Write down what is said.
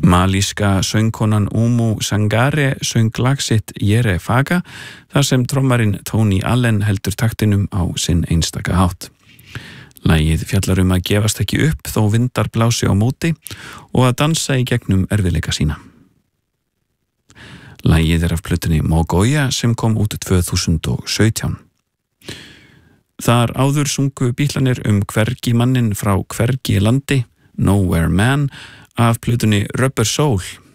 Malíska söngkonan Umu Sangare söng lag sitt Yere Faga þar sem trommarinn Tony Allen heldur taktinum á sinn einstaka hátt. Lagið fjallar að gefast ekki upp þó vindar blási á móti og að dansa í gegnum erfiðleika sína. Lagið af plötunni Mogoya sem kom út 2017. Þar áður sungu Bítlarnir hvergi mannin frá hvergi landi, Nowhere Man, af plötunni Rubber Soul